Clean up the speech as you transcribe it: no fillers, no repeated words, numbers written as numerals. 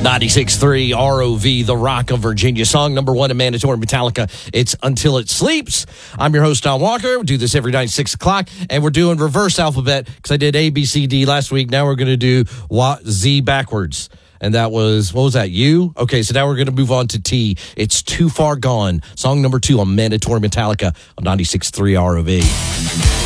96.3 ROV, The Rock of Virginia. Song number one in mandatory Metallica, it's Until It Sleeps. I'm your host, Don Walker. We do this every night, 6 o'clock, and we're doing reverse alphabet because I did A, B, C, D last week. Now we're going to do Z backwards. And that was, what was that, U? Okay, so now we're going to move on to T. It's Too Far Gone. Song number 2 on mandatory Metallica on 96.3 ROV.